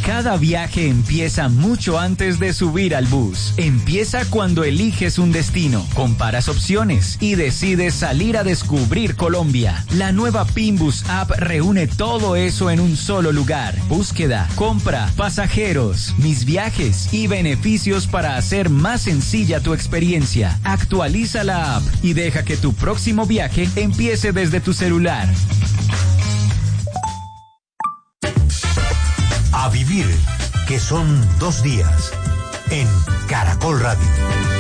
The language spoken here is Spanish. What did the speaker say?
Cada viaje empieza mucho antes de subir al bus. Empieza cuando eliges un destino, comparas opciones y decides salir a descubrir Colombia. La nueva Pinbus App reúne todo eso en un solo lugar. Búsqueda, compra, pasajeros, mis viajes y beneficios para hacer más sencilla tu experiencia. Actualiza la app y deja que tu próximo viaje empiece desde tu celular. A vivir, que son 2 días, en Caracol Radio.